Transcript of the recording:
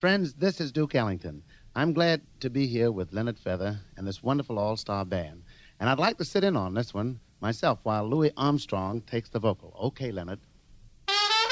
Friends, this is Duke Ellington. I'm glad to be here with Leonard Feather and this wonderful all-star band. And I'd like to sit in on this one myself while Louis Armstrong takes the vocal. Okay, Leonard.